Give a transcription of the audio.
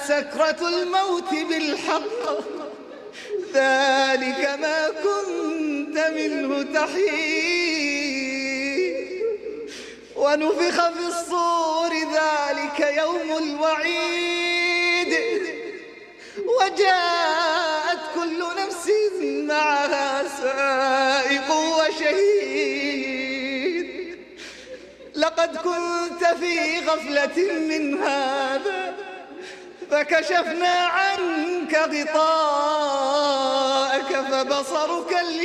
سكرة الموت بالحق، ذلك ما كنت منه تحيد. ونفخ في الصور، ذلك يوم الوعيد. وجاءت كل نفس معها سائق وشهيد. لقد كنت في غفلة من هذا فكشفنا عنك غطاءك فبصرك